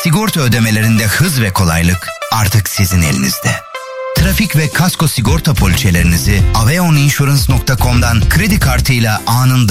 Sigorta ödemelerinde hız ve kolaylık artık sizin elinizde. Trafik ve kasko sigorta poliçelerinizi aveoninsurance.com'dan kredi kartıyla anında